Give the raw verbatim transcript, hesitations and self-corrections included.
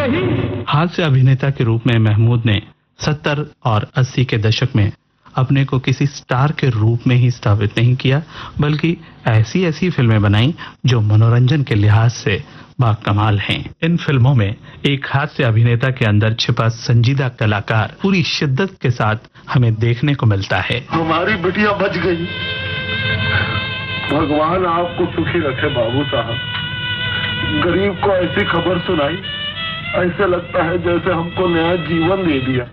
नहीं। हास्य अभिनेता के रूप में महमूद ने सत्तर और अस्सी के दशक में अपने को किसी स्टार के रूप में ही स्थापित नहीं किया, बल्कि ऐसी ऐसी फिल्में बनाई जो मनोरंजन के लिहाज से बाकमाल हैं। इन फिल्मों में एक हास्य अभिनेता के अंदर छिपा संजीदा कलाकार पूरी शिद्दत के साथ हमें देखने को मिलता है। हमारी बिटिया बच गई। भगवान आपको सुखी रखे बाबू साहब। गरीब को ऐसी खबर सुनाई, ऐसे लगता है जैसे हमको नया जीवन दे दिया।